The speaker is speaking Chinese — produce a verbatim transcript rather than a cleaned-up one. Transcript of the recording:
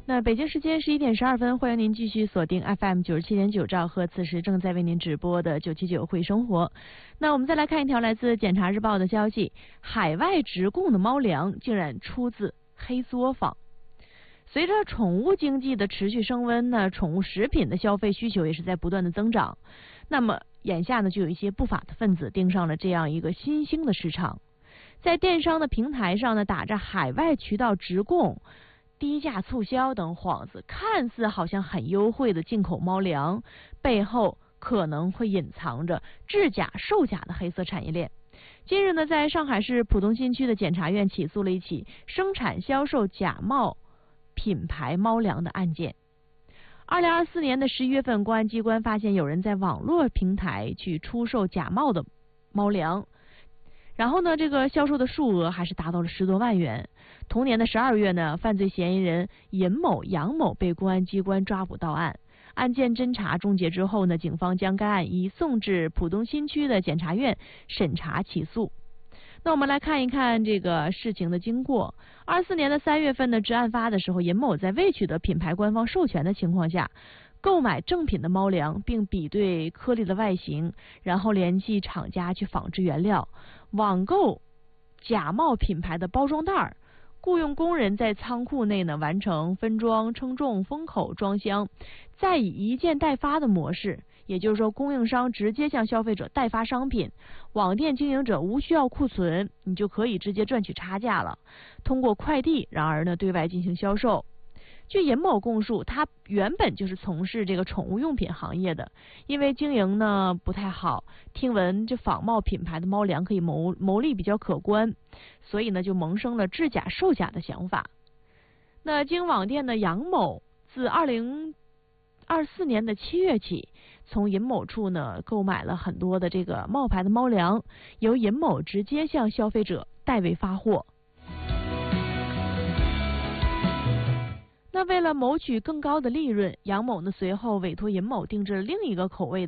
那北京时间十一点十二分，欢迎您继续锁定 F M 九十七点九兆赫，此时正在为您直播的九七九会生活。那我们再来看一条来自检察日报的消息：海外直供的猫粮竟然出自黑作坊。随着宠物经济的持续升温呢，宠物食品的消费需求也是在不断的增长。那么眼下呢，就有一些不法的分子盯上了这样一个新兴的市场，在电商的平台上呢，打着海外渠道直供、低价促销等幌子，看似好像很优惠的进口猫粮，背后可能会隐藏着制假售假的黑色产业链。近日呢，在上海市浦东新区的检察院起诉了一起生产销售假冒品牌猫粮的案件。二零二四年的十一月份，公安机关发现有人在网络平台去出售假冒的猫粮，然后呢，这个销售的数额还是达到了十多万元。同年的十二月呢，犯罪嫌疑人尹某、杨某被公安机关抓捕到案。案件侦查终结之后呢，警方将该案移送至浦东新区的检察院审查起诉。那我们来看一看这个事情的经过。二四年的三月份呢，至案发的时候，尹某在未取得品牌官方授权的情况下，购买正品的猫粮，并比对颗粒的外形，然后联系厂家去仿制原料，网购假冒品牌的包装袋，雇佣工人在仓库内呢完成分装、称重、封口、装箱，再以一件代发的模式，也就是说供应商直接向消费者代发商品，网店经营者无需要库存，你就可以直接赚取差价了，通过快递然而呢对外进行销售。据尹某供述，他原本就是从事这个宠物用品行业的，因为经营呢不太好，听闻这仿冒品牌的猫粮可以牟牟利比较可观，所以呢就萌生了制假售假的想法。那经网店的杨某自二零二四年的七月起，从尹某处呢购买了很多的这个冒牌的猫粮，由尹某直接向消费者代为发货。那为了谋取更高的利润，杨某呢随后委托尹某定制了另一个口味